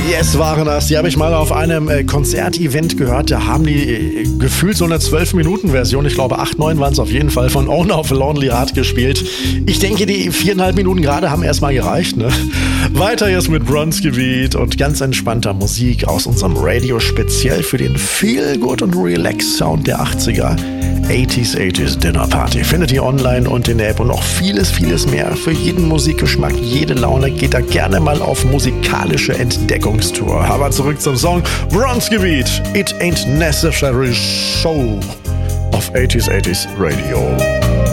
Yes, waren das. Die habe ich mal auf einem Konzertevent gehört. Da haben die gefühlt so eine 12-Minuten-Version, ich glaube 8, 9 waren es auf jeden Fall, von Owner of a Lonely Heart gespielt. Ich denke, die 4,5 Minuten gerade haben erstmal gereicht, ne? Weiter jetzt mit Bronski Beat und ganz entspannter Musik aus unserem Radio, speziell für den Feel-Good und Relax-Sound der 80er. 80s Dinner Party. Findet ihr online und in der App und noch vieles, vieles mehr. Für jeden Musikgeschmack, jede Laune. Geht da gerne mal auf musikalische Entdeckungstour. Aber zurück zum Song Bronski Beat. It Ain't Necessary Show auf 80s Radio.